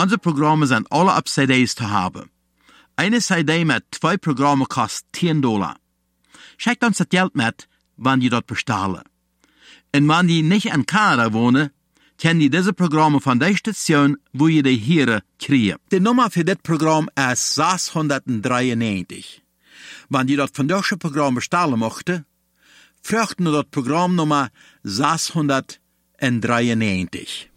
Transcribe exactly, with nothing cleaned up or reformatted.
Unsere Programme sind alle auf C Ds zu haben. Eine C D mit zwei Programmen kostet zehn Dollar. Schickt uns das Geld mit, wenn ihr dort bestellen. Und wenn ihr nicht in Kanada wohnen, können ihr diese Programme von der Station, wo ihr die hier kriegt. Die Nummer für das Programm ist sechshundertdreiundneunzig. Wenn ihr dort von deutschen Programm bestellen möchtet, fragt nur das Programmnummer sechshundertdreiundneunzig.